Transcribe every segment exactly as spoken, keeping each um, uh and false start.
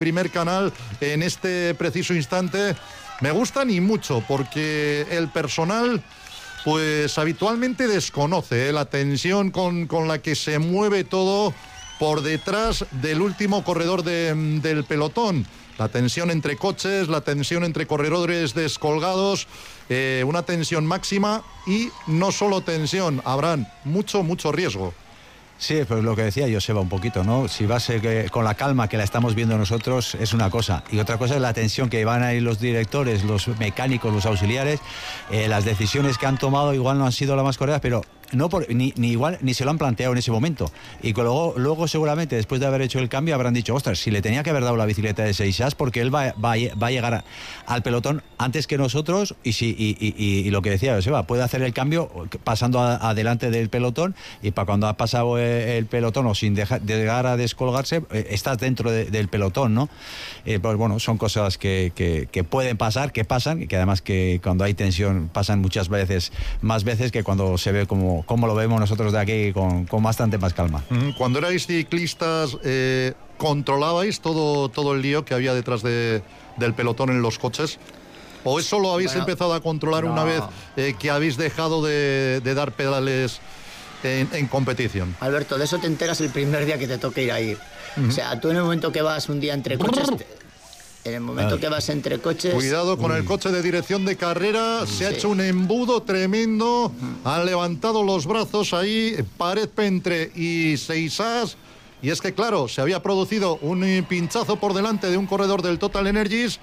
Primer Canal en este preciso instante. Me gustan y mucho, porque el personal pues habitualmente desconoce ¿eh? la tensión con, con la que se mueve todo por detrás del último corredor de, del pelotón. La tensión entre coches, la tensión entre corredores descolgados, eh, una tensión máxima y no solo tensión, habrán mucho, mucho riesgo. Sí, pues lo que decía Joseba un poquito, ¿no? Si vas eh, con la calma que la estamos viendo nosotros es una cosa, y otra cosa es la tensión que van a ir los directores, los mecánicos, los auxiliares, eh, las decisiones que han tomado igual no han sido las más correctas, pero no por, ni, ni igual ni se lo han planteado en ese momento, y que luego, luego seguramente después de haber hecho el cambio habrán dicho, ostras, si le tenía que haber dado la bicicleta de seis as porque él va, va, va a llegar a, al pelotón antes que nosotros, y, si, y, y, y, y lo que decía Joseba, puede hacer el cambio pasando a, adelante del pelotón, y para cuando ha pasado el, el pelotón o sin dejar, llegar a descolgarse, eh, estás dentro de, del pelotón, ¿no? Eh, pues bueno, son cosas que, que, que pueden pasar, que pasan, y que además que cuando hay tensión pasan muchas veces, más veces que cuando se ve como como lo vemos nosotros de aquí con, con bastante más calma. Cuando erais ciclistas, eh, ¿controlabais todo, todo el lío que había detrás de, del pelotón en los coches? ¿O eso lo habéis bueno, empezado a controlar no. una vez eh, que habéis dejado de, de dar pedales en, en competición? Alberto, de eso te enteras el primer día que te toque ir a ir. Uh-huh. O sea, tú en el momento que vas un día entre coches... Te... En el momento Ay. que vas entre coches... Cuidado con Uy. el coche de dirección de carrera. Se sí. ha hecho un embudo tremendo. Uh-huh. Han levantado los brazos ahí. Pared Pentre y seis as. Y es que, claro, se había producido un pinchazo por delante de un corredor del Total Energies.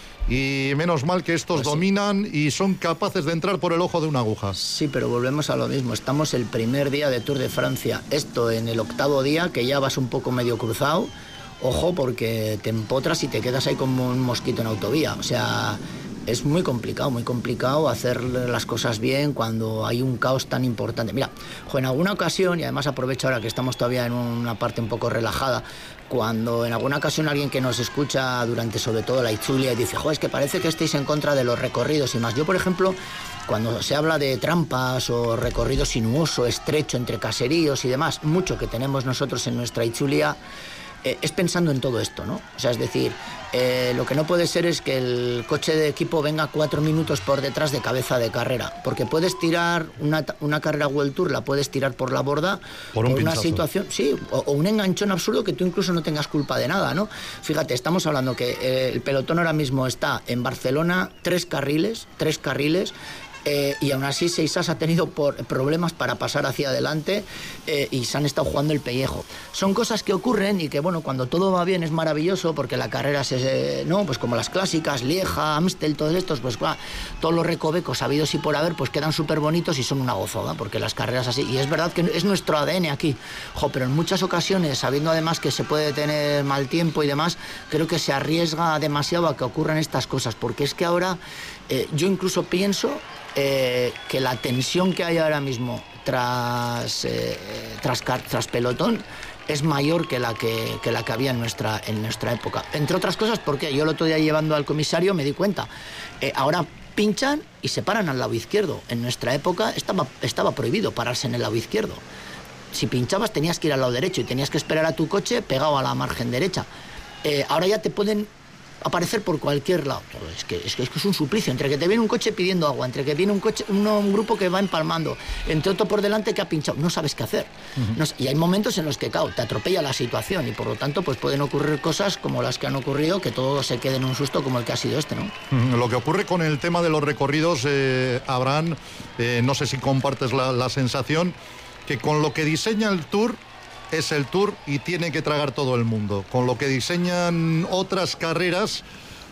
Y menos mal que estos pues dominan sí. y son capaces de entrar por el ojo de una aguja. Sí, pero volvemos a lo mismo. Estamos el primer día de Tour de Francia. Esto en el octavo día, que ya vas un poco medio cruzado. Ojo, porque te empotras y te quedas ahí como un mosquito en autovía. O sea, es muy complicado, muy complicado hacer las cosas bien cuando hay un caos tan importante. Mira, jo, en alguna ocasión, y además aprovecho ahora que estamos todavía en una parte un poco relajada, cuando en alguna ocasión alguien que nos escucha durante sobre todo la Itzulia y dice, jo, es que parece que estáis en contra de los recorridos y más. Yo, por ejemplo, cuando se habla de trampas o recorrido sinuoso, estrecho entre caseríos y demás, mucho que tenemos nosotros en nuestra Itzulia, Eh, es pensando en todo esto, ¿no? O sea, es decir, eh, lo que no puede ser es que el coche de equipo venga cuatro minutos por detrás de cabeza de carrera, porque puedes tirar una, una carrera World Tour, la puedes tirar por la borda por, un por una situación, sí, o, o un enganchón absurdo que tú incluso no tengas culpa de nada, ¿no? Fíjate, estamos hablando que eh, el pelotón ahora mismo está en Barcelona, tres carriles, tres carriles, Eh, y aún así seis as ha tenido por problemas para pasar hacia adelante eh, y se han estado jugando el pellejo. Son cosas que ocurren y que, bueno, cuando todo va bien es maravilloso porque la carrera se, eh, no, pues como las clásicas, Lieja, Amstel, todos estos, pues va, todos los recovecos habidos y por haber, pues quedan súper bonitos y son una gozada, porque las carreras así, y es verdad que es nuestro A D N aquí, jo, pero en muchas ocasiones, sabiendo además que se puede tener mal tiempo y demás, creo que se arriesga demasiado a que ocurran estas cosas, porque es que ahora eh, yo incluso pienso Eh, que la tensión que hay ahora mismo tras, eh, tras, tras pelotón es mayor que la que, que la que había en nuestra, en nuestra época. Entre otras cosas, porque yo el otro día llevando al comisario me di cuenta. Eh, ahora pinchan y se paran al lado izquierdo. En nuestra época estaba, estaba prohibido pararse en el lado izquierdo. Si pinchabas tenías que ir al lado derecho y tenías que esperar a tu coche pegado a la margen derecha. Eh, ahora ya te pueden aparecer por cualquier lado. Es que, es que es que es un suplicio, entre que te viene un coche pidiendo agua, entre que viene un coche, uno, un grupo que va empalmando, entre otro por delante que ha pinchado, no sabes qué hacer. Uh-huh. No, y hay momentos en los que, claro, te atropella la situación y por lo tanto pues pueden ocurrir cosas como las que han ocurrido, que todo se quede en un susto como el que ha sido este, ¿no? Uh-huh. Lo que ocurre con el tema de los recorridos, eh, Abraham, eh, no sé si compartes la, la sensación que con lo que diseña el Tour es el Tour y tiene que tragar todo el mundo. Con lo que diseñan otras carreras,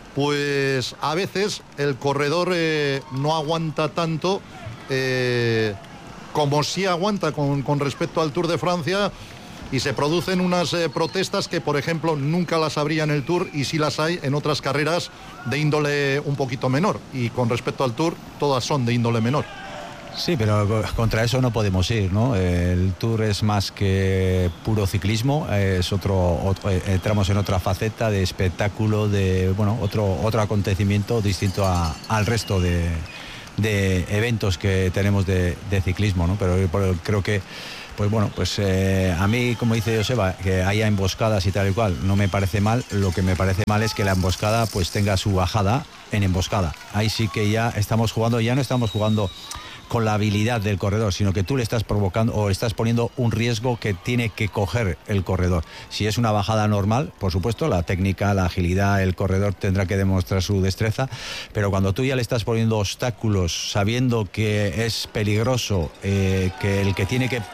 pues a veces el corredor eh, no aguanta tanto eh, como sí aguanta con, con respecto al Tour de Francia, y se producen unas eh, protestas que, por ejemplo, nunca las habría en el Tour y sí las hay en otras carreras de índole un poquito menor, y con respecto al Tour todas son de índole menor. Sí, pero contra eso no podemos ir, ¿no? El Tour es más que puro ciclismo, es otro, otro entramos en otra faceta de espectáculo, de bueno, otro otro acontecimiento distinto a, al resto de, de eventos que tenemos de, de ciclismo, ¿no? Pero, pero creo que Pues bueno, pues eh, a mí, como dice Joseba, que haya emboscadas y tal y cual, no me parece mal. Lo que me parece mal es que la emboscada pues tenga su bajada en emboscada. Ahí sí que ya estamos jugando, ya no estamos jugando con la habilidad del corredor, sino que tú le estás provocando o estás poniendo un riesgo que tiene que coger el corredor. Si es una bajada normal, por supuesto, la técnica, la agilidad, el corredor tendrá que demostrar su destreza, pero cuando tú ya le estás poniendo obstáculos, sabiendo que es peligroso, eh, que el que tiene que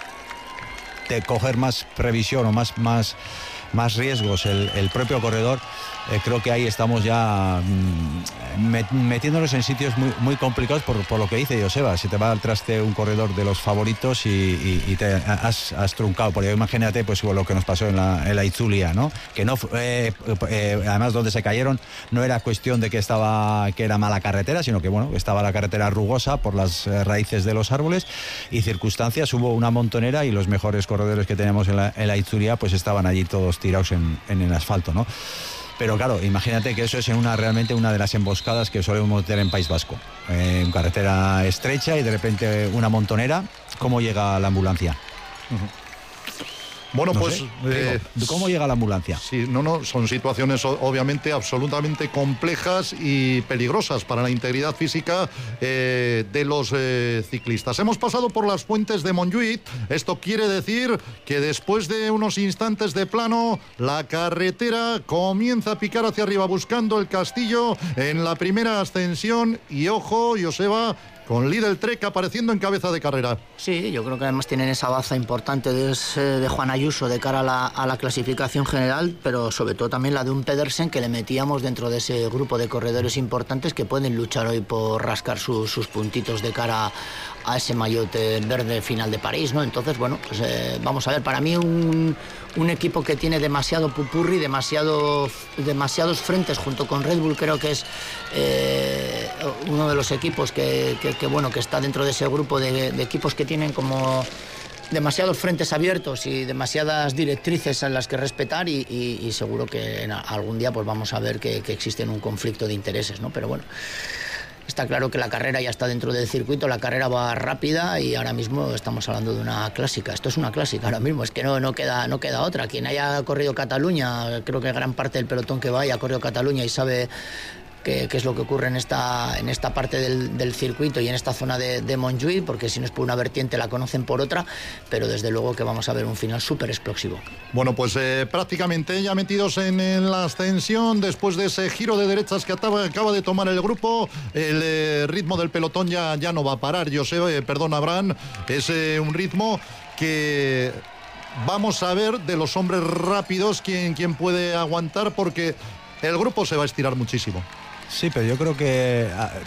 te coger más previsión o más, más, más riesgos el, el propio corredor, eh, creo que ahí estamos ya mmm, met, metiéndonos en sitios muy, muy complicados por, por lo que dice Joseba. Se te va al traste un corredor de los favoritos y, y, y te has, has truncado. Porque imagínate pues lo que nos pasó en la, en la Itzulia, ¿no? Que no eh, eh, además donde se cayeron no era cuestión de que estaba que era mala carretera, sino que bueno, estaba la carretera rugosa por las eh, raíces de los árboles y circunstancias. Hubo una montonera y los mejores corredores que tenemos en la, en la Itzulia pues estaban allí todos tirados en, en el asfalto, ¿no? Pero claro, imagínate que eso es en una realmente una de las emboscadas que solemos tener en País Vasco. Eh, en carretera estrecha y de repente una montonera. ¿Cómo llega la ambulancia? Uh-huh. Bueno, no pues... Sé, eh, digo, ¿cómo llega la ambulancia? Sí, no, no, son situaciones obviamente absolutamente complejas y peligrosas para la integridad física eh, de los eh, ciclistas. Hemos pasado por las fuentes de Montjuïc. Esto quiere decir que después de unos instantes de plano, la carretera comienza a picar hacia arriba buscando el castillo en la primera ascensión. Y ojo, Joseba, con Lidl Trek apareciendo en cabeza de carrera. Sí, yo creo que además tienen esa baza importante de, de Juan Ayuso de cara a la, a la clasificación general, pero sobre todo también la de un Pedersen que le metíamos dentro de ese grupo de corredores importantes que pueden luchar hoy por rascar su, sus puntitos de cara a ese maillot verde final de París, ¿no? Entonces, bueno, pues eh, vamos a ver, para mí un, un equipo que tiene demasiado pupurri, demasiado, demasiados frentes junto con Red Bull, creo que es eh, uno de los equipos que, que, que, bueno, que está dentro de ese grupo de, de equipos que tienen como demasiados frentes abiertos y demasiadas directrices a las que respetar y, y, y seguro que en algún día pues vamos a ver que, que existe un conflicto de intereses, ¿no? Pero bueno, está claro que la carrera ya está dentro del circuito, la carrera va rápida y ahora mismo estamos hablando de una clásica. Esto es una clásica ahora mismo, es que no, no, queda, no queda otra. Quien haya corrido Cataluña, creo que gran parte del pelotón que va haya corrido Cataluña y sabe qué es lo que ocurre en esta, en esta parte del, del circuito y en esta zona de, de Montjuïc, porque si no es por una vertiente la conocen por otra, pero desde luego que vamos a ver un final súper explosivo. Bueno, pues eh, prácticamente ya metidos en, en la ascensión, después de ese giro de derechas que acaba, acaba de tomar el grupo, el eh, ritmo del pelotón ya, ya no va a parar. Yo sé, eh, perdón, Abraham, es eh, un ritmo que vamos a ver de los hombres rápidos quién, quién puede aguantar, porque el grupo se va a estirar muchísimo. Sí, pero yo creo que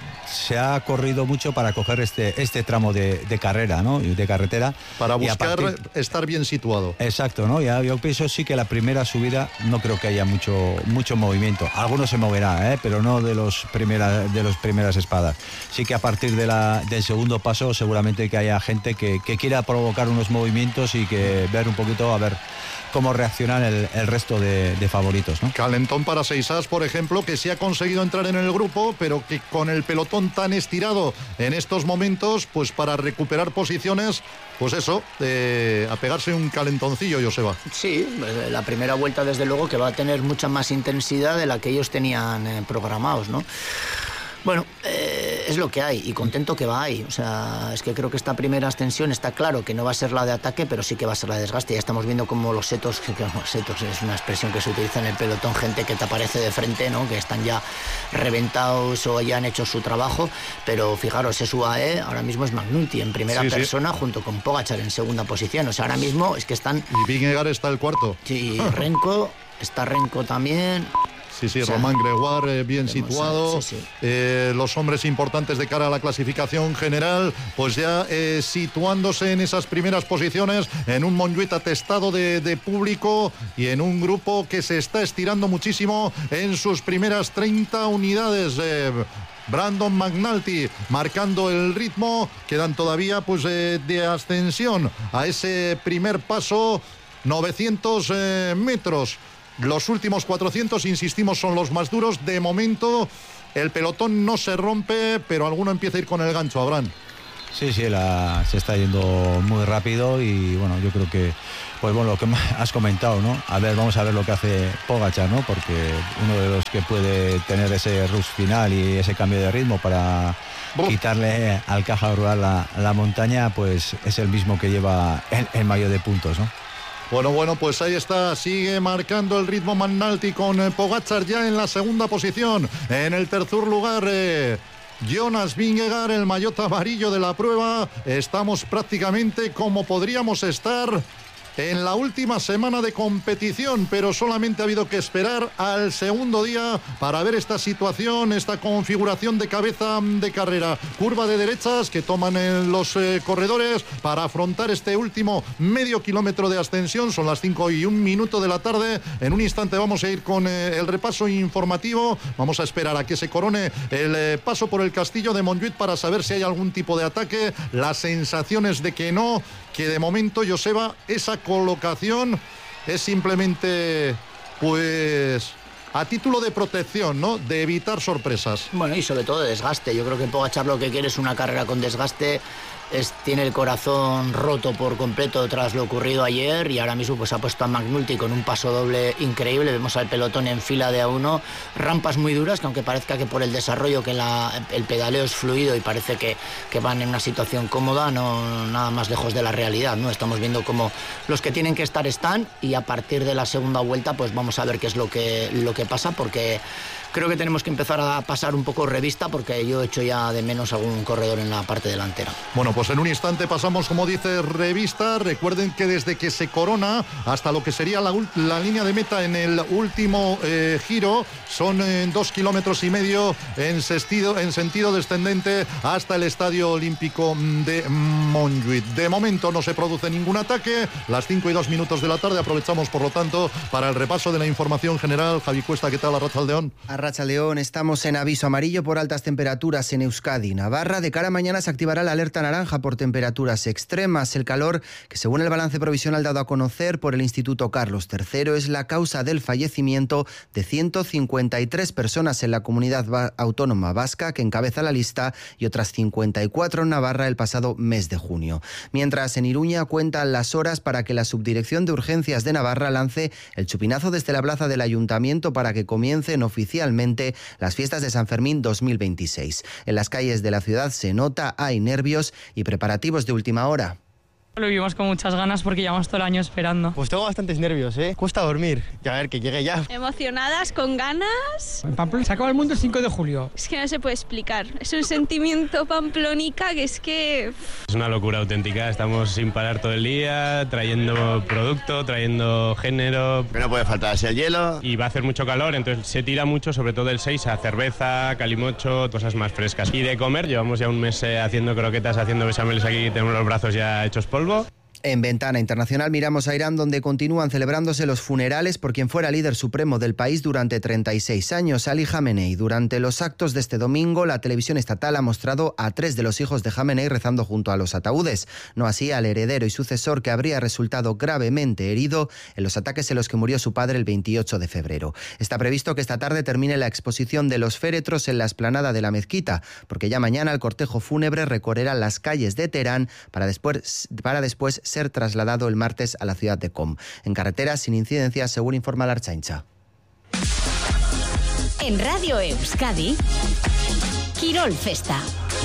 se ha corrido mucho para coger este, este tramo de, de carrera, ¿no? De carretera. Para buscar partir... estar bien situado. Exacto, ¿no? Ya, yo pienso sí que la primera subida no creo que haya mucho, mucho movimiento. Algunos se moverá, ¿eh? Pero no de los primera, de los primeras espadas. Sí que a partir de la, del segundo paso seguramente que haya gente que, que quiera provocar unos movimientos y que ver un poquito a ver cómo reaccionan el, el resto de, de favoritos, ¿no? Calentón para Seisas, por ejemplo, que sí ha conseguido entrar en el grupo, pero que con el pelotón tan estirado en estos momentos, pues para recuperar posiciones, pues eso, eh, a pegarse un calentoncillo, Joseba. Sí, la primera vuelta desde luego que va a tener mucha más intensidad de la que ellos tenían eh, programados, ¿no? Bueno, eh, es lo que hay y contento que va ahí. O sea, es que creo que esta primera ascensión está claro que no va a ser la de ataque, pero sí que va a ser la de desgaste. Ya estamos viendo como los setos, que los setos es una expresión que se utiliza en el pelotón, gente que te aparece de frente, ¿no? Que están ya reventados o ya han hecho su trabajo. Pero fijaros, es U A E, ahora mismo es Magnulti en primera sí, persona sí. junto con Pogačar en segunda posición. O sea, ahora mismo es que están... Y Vingegaard está el cuarto. Sí, Renko, está Renko también... Sí, sí, o sea, Román Gregoire eh, bien situado, sí, sí. Eh, los hombres importantes de cara a la clasificación general, pues ya eh, situándose en esas primeras posiciones, en un Montjuïc atestado de, de público y en un grupo que se está estirando muchísimo en sus primeras treinta unidades. Eh, Brandon McNulty marcando el ritmo, quedan todavía pues eh, de ascensión a ese primer paso, novecientos eh, metros. Los últimos cuatrocientos, insistimos, son los más duros. De momento, el pelotón no se rompe, pero alguno empieza a ir con el gancho, Abraham. Sí, sí, la, se está yendo muy rápido y bueno, yo creo que, pues bueno, lo que has comentado, ¿no? A ver, vamos a ver lo que hace Pogačar, ¿no? Porque uno de los que puede tener ese rush final y ese cambio de ritmo para Uf. quitarle al Caja Rural la, la montaña, pues es el mismo que lleva el, el mayo de puntos, ¿no? Bueno, bueno, pues ahí está, sigue marcando el ritmo McNulty con eh, Pogačar ya en la segunda posición. En el tercer lugar, eh, Jonas Vingegaard, el maillot amarillo de la prueba. Estamos prácticamente como podríamos estar en la última semana de competición, pero solamente ha habido que esperar al segundo día para ver esta situación, esta configuración de cabeza de carrera. Curva de derechas que toman en los eh, corredores para afrontar este último medio kilómetro de ascensión. Son las cinco y un minuto de la tarde. En un instante vamos a ir con eh, el repaso informativo. Vamos a esperar a que se corone el eh, paso por el castillo de Montjuïc para saber si hay algún tipo de ataque. Las sensaciones de que no, que de momento, Joseba, esa colocación es simplemente, pues, a título de protección, ¿no? De evitar sorpresas. Bueno, y sobre todo de desgaste. Yo creo que Pogačar lo que quiere es una carrera con desgaste. Es, tiene el corazón roto por completo tras lo ocurrido ayer y ahora mismo pues ha puesto a McNulty con un paso doble increíble. Vemos al pelotón en fila de a uno, rampas muy duras que aunque parezca que por el desarrollo que la, el pedaleo es fluido y parece que, que van en una situación cómoda, no nada más lejos de la realidad, ¿no? Estamos viendo cómo los que tienen que estar están y a partir de la segunda vuelta pues vamos a ver qué es lo que, lo que pasa, porque creo que tenemos que empezar a pasar un poco revista porque yo he hecho ya de menos algún corredor en la parte delantera. Bueno, pues en un instante pasamos, como dice, revista. Recuerden que desde que se corona hasta lo que sería la, la línea de meta en el último eh, giro son eh, dos kilómetros y medio en sentido, en sentido descendente hasta el Estadio Olímpico de Montjuïc. De momento no se produce ningún ataque. Las cinco y dos minutos de la tarde aprovechamos, por lo tanto, para el repaso de la información general. Javi Cuesta, ¿qué tal? Arratsaldeon. Arratsaldeon, estamos en aviso amarillo por altas temperaturas en Euskadi. Navarra, de cara a mañana se activará la alerta naranja por temperaturas extremas. El calor, que según el balance provisional dado a conocer por el Instituto Carlos tercero, es la causa del fallecimiento de ciento cincuenta y tres personas en la comunidad va- autónoma vasca, que encabeza la lista, y otras cincuenta y cuatro en Navarra el pasado mes de junio. Mientras en Iruña cuentan las horas para que la Subdirección de Urgencias de Navarra lance el chupinazo desde la plaza del Ayuntamiento para que comiencen oficialmente las fiestas de San Fermín dos mil veintiséis. En las calles de la ciudad se nota, hay nervios y preparativos de última hora. Lo vivimos con muchas ganas porque llevamos todo el año esperando. Pues tengo bastantes nervios, ¿eh? Cuesta dormir. Y a ver, que llegue ya. Emocionadas, con ganas. En Pamplona se acaba el mundo el cinco de julio. Es que no se puede explicar. Es un sentimiento pamplónica que es que... Es una locura auténtica. Estamos sin parar todo el día, trayendo producto, trayendo género. Que no puede faltarse el hielo. Y va a hacer mucho calor, entonces se tira mucho, sobre todo el seis, a cerveza, calimocho, cosas más frescas. Y de comer, llevamos ya un mes eh, haciendo croquetas, haciendo bechameles aquí, tenemos los brazos ya hechos polvo. En Ventana Internacional miramos a Irán, donde continúan celebrándose los funerales por quien fuera líder supremo del país durante treinta y seis años, Ali Jamenei. Durante los actos de este domingo, la televisión estatal ha mostrado a tres de los hijos de Jamenei rezando junto a los ataúdes, no así al heredero y sucesor, que habría resultado gravemente herido en los ataques en los que murió su padre el veintiocho de febrero. Está previsto que esta tarde termine la exposición de los féretros en la explanada de la mezquita, porque ya mañana el cortejo fúnebre recorrerá las calles de Teherán para después, para después ser trasladado el martes a la ciudad de Qom. En carretera sin incidencias, según informa la Ertzaintza. En Radio Euskadi, Quirol Festa.